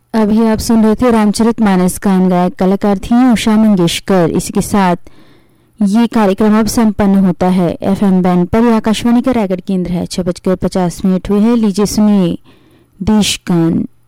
अभी आप सुन रहे थे रामचरितमानस, गान गायक कलाकार थी उषा मंगेशकर। इसी के साथ ये कार्यक्रम अब संपन्न होता है। FM बैंड पर आकाशवाणी का रायगढ़ केंद्र है। 6:50 हुए हैं। लीजिए सुनिए देश गान।